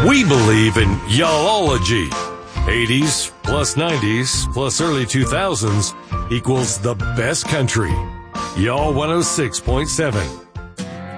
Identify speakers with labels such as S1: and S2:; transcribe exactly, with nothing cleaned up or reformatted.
S1: We believe in y'allology. eighties plus nineties plus early two thousands equals the best country. Y'all one oh six point seven.